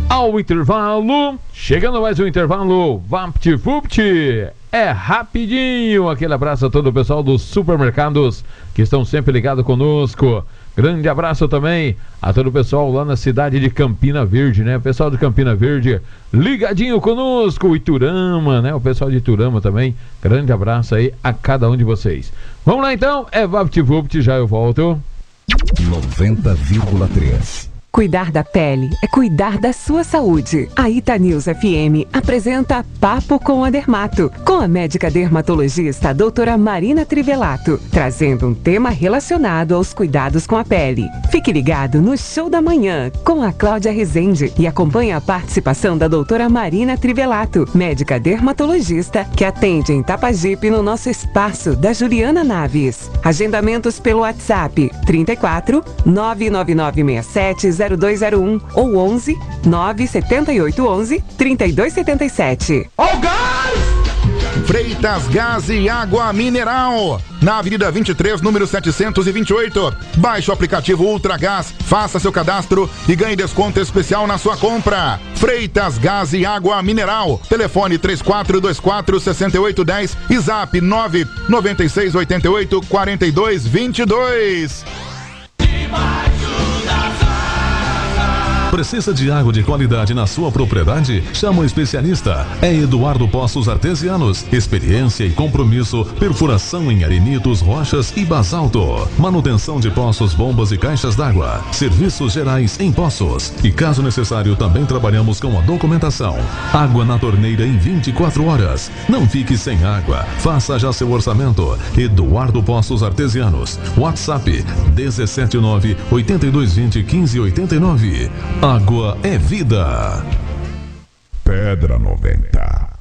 ao intervalo. Chegando mais um intervalo, VaptVupt. É rapidinho. Aquele abraço a todo o pessoal dos supermercados que estão sempre ligados conosco. Grande abraço também a todo o pessoal lá na cidade de Campina Verde, né? O pessoal de Campina Verde ligadinho conosco. O Iturama, né? O pessoal de Iturama também. Grande abraço aí a cada um de vocês. Vamos lá então, é VaptVupt, já eu volto. 90,3. Cuidar da pele é cuidar da sua saúde. A Itanews FM apresenta Papo com a Dermato, com a médica dermatologista doutora Marina Trivelato, trazendo um tema relacionado aos cuidados com a pele. Fique ligado no Show da Manhã, com a Cláudia Rezende, e acompanhe a participação da doutora Marina Trivelato, médica dermatologista, que atende em Itapajipe no nosso espaço da Juliana Naves. Agendamentos pelo WhatsApp 34 99967 0201 ou 11 97811 3277. Ó o gás! Freitas Gás e Água Mineral, na Avenida 23, número 728. Baixe o aplicativo Ultragás, faça seu cadastro e ganhe desconto especial na sua compra. Freitas Gás e Água Mineral, telefone 3424-6810 e zap 99688-4222. Precisa de água de qualidade na sua propriedade? Chama o especialista. É Eduardo Poços Artesianos. Experiência e compromisso. Perfuração em arenitos, rochas e basalto. Manutenção de poços, bombas e caixas d'água. Serviços gerais em poços. E caso necessário, também trabalhamos com a documentação. Água na torneira em 24 horas. Não fique sem água. Faça já seu orçamento. Eduardo Poços Artesianos. WhatsApp 17982201589. Água é vida. Pedra 90.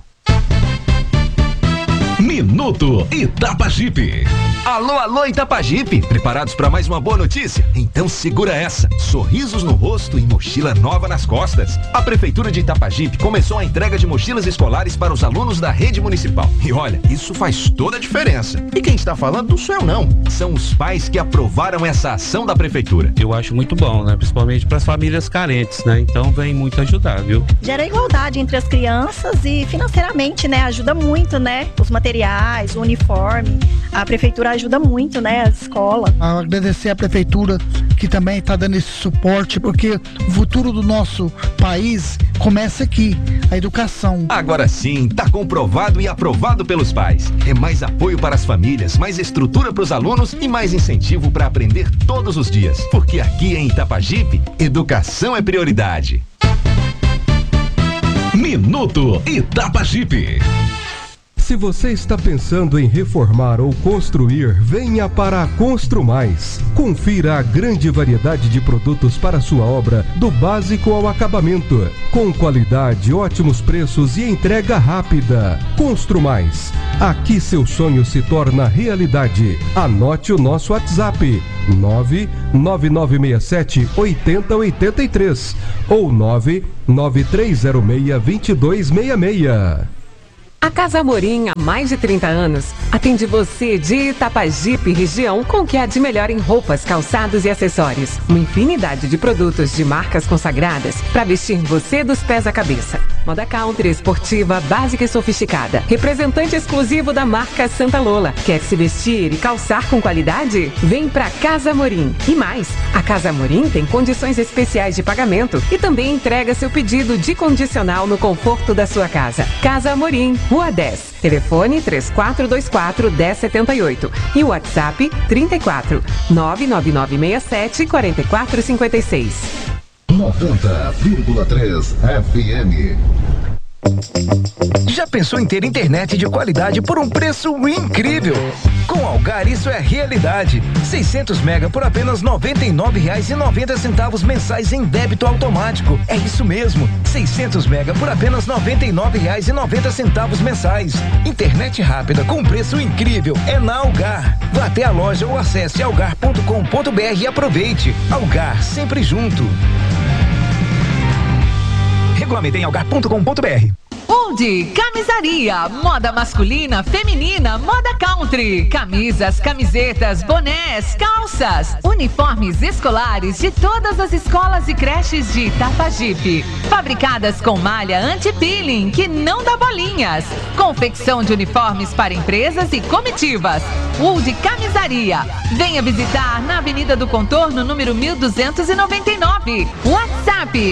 Minuto Itapajipe. Alô, Itapajipe. Preparados para mais uma boa notícia? Então segura essa. Sorrisos no rosto e mochila nova nas costas. A Prefeitura de Itapajipe começou a entrega de mochilas escolares para os alunos da rede municipal. E olha, isso faz toda a diferença. E quem está falando não sou eu não. São os pais que aprovaram essa ação da Prefeitura. Eu acho muito bom, né? Principalmente para as famílias carentes, né? Então vem muito ajudar, viu? Gera igualdade entre as crianças e financeiramente, né? Ajuda muito, né? Os materiais, o uniforme. A Prefeitura ajuda muito, né? A escola. Agradecer à Prefeitura que também está dando esse suporte, porque o futuro do nosso país começa aqui, a educação. Agora sim, tá comprovado e aprovado pelos pais. É mais apoio para as famílias, mais estrutura para os alunos e mais incentivo para aprender todos os dias. Porque aqui em Itapajipe, educação é prioridade. Minuto Itapajipe. Se você está pensando em reformar ou construir, venha para a Construmais. Confira a grande variedade de produtos para sua obra, do básico ao acabamento. Com qualidade, ótimos preços e entrega rápida. Construmais. Aqui seu sonho se torna realidade. Anote o nosso WhatsApp: 99967-8083 ou 99306-2266. A Casa Amorim, há mais de 30 anos, atende você de Itapajipe, região, com o que há de melhor em roupas, calçados e acessórios. Uma infinidade de produtos de marcas consagradas para vestir você dos pés à cabeça. Moda country, esportiva, básica e sofisticada. Representante exclusivo da marca Santa Lola. Quer se vestir e calçar com qualidade? Vem pra Casa Amorim. E mais, a Casa Amorim tem condições especiais de pagamento e também entrega seu pedido de condicional no conforto da sua casa. Casa Amorim, Rua 10. Telefone 3424-1078 e o WhatsApp 34 99967 4456. 90,3 FM. Já pensou em ter internet de qualidade por um preço incrível? Com Algar isso é realidade. 600 mega por apenas R$ 99,90 mensais em débito automático. É isso mesmo, 600 mega por apenas R$ 99,90 mensais. Internet rápida com preço incrível é na Algar. Vá até a loja ou acesse algar.com.br e aproveite. Algar, sempre junto. Regulamento em algar.com.br. O Wood Camisaria, moda masculina, feminina, moda country, camisas, camisetas, bonés, calças, uniformes escolares de todas as escolas e creches de Itapajipe, fabricadas com malha anti-peeling que não dá bolinhas, confecção de uniformes para empresas e comitivas. Wood Camisaria, venha visitar na Avenida do Contorno, número 1299, WhatsApp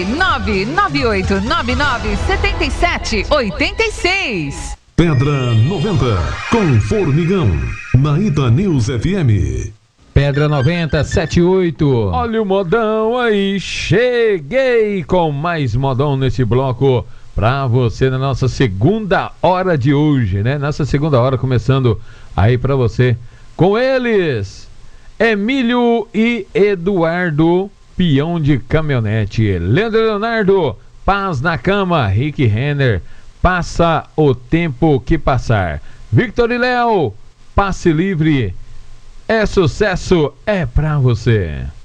998997786. Pedra 90, com Formigão, na Ita News FM. Pedra 9078. Olha o modão aí, cheguei com mais modão nesse bloco pra você na nossa segunda hora de hoje, né? Nossa segunda hora começando aí pra você com eles, Emílio e Eduardo, peão de caminhonete, Leandro Leonardo, paz na cama, Rick Renner, passa o tempo que passar, Victor e Léo, passe livre, é sucesso, é pra você.